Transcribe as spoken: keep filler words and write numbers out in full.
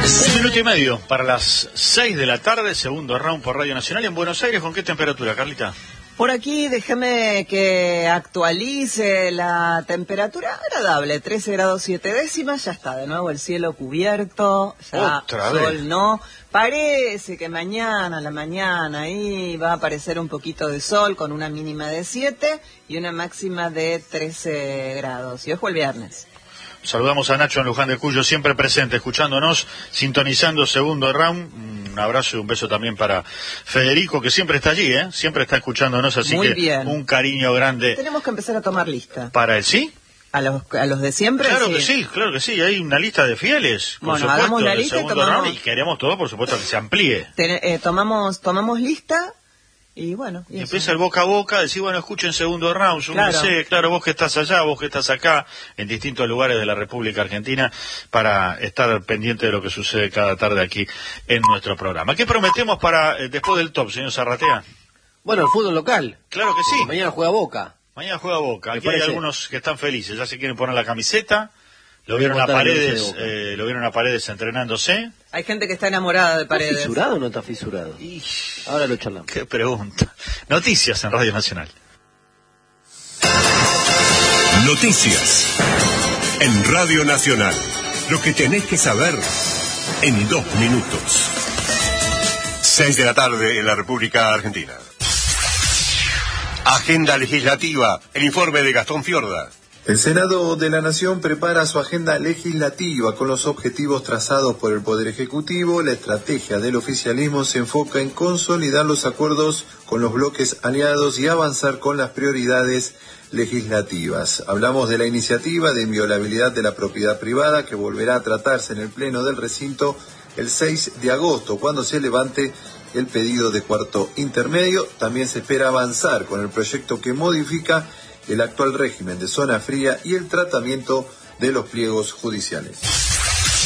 Un minuto y medio para las seis de la tarde, segundo round por Radio Nacional. En Buenos Aires, ¿con qué temperatura, Carlita? Por aquí déjeme que actualice la temperatura agradable, trece grados siete décimas, ya está, de nuevo el cielo cubierto, ya Otra sol vez. no. Parece que mañana, a la mañana, ahí va a aparecer un poquito de sol con una mínima de siete y una máxima de trece grados. Y ojo el viernes. Saludamos a Nacho en Luján de Cuyo, siempre presente, escuchándonos, sintonizando segundo round. Un abrazo y un beso también para Federico, que siempre está allí, ¿eh? Siempre está escuchándonos, así Muy que bien. Un cariño grande. Tenemos que empezar a tomar lista. ¿Para él sí? ¿A los, a los de siempre? Claro sí. que sí, claro que sí, hay una lista de fieles, por Bueno, supuesto, hagamos la del lista y segundo tomamos- round, y queremos todo, por supuesto, que se amplíe. Ten- eh, tomamos, tomamos lista y bueno. Y Y eso. empieza el boca a boca, decir, bueno, escuchen segundo round, súmense, claro. claro, vos que estás allá, vos que estás acá, en distintos lugares de la República Argentina, para estar pendiente de lo que sucede cada tarde aquí en nuestro programa. ¿Qué prometemos para eh, después del top, señor Zarratea? Bueno, el fútbol local. Claro que sí. Mañana juega Boca. Mañana juega Boca. Me Aquí hay parece. algunos que están felices, ya se quieren poner la camiseta, lo Voy a vieron a montar el once de Paredes, Boca. eh, lo vieron a Paredes entrenándose. Hay gente que está enamorada de ¿Está Paredes. fisurado o no está fisurado? Y... Ahora lo charlamos. Qué pregunta. Noticias en Radio Nacional. Noticias en Radio Nacional. Lo que tenés que saber en dos minutos. Seis de la tarde en la República Argentina. Agenda legislativa. El informe de Gastón Fiorda. El Senado de la Nación prepara su agenda legislativa con los objetivos trazados por el Poder Ejecutivo. La estrategia del oficialismo se enfoca en consolidar los acuerdos con los bloques aliados y avanzar con las prioridades legislativas. Hablamos de la iniciativa de inviolabilidad de la propiedad privada que volverá a tratarse en el Pleno del recinto el seis de agosto, cuando se levante el pedido de cuarto intermedio. También se espera avanzar con el proyecto que modifica el actual régimen de zona fría y el tratamiento de los pliegos judiciales.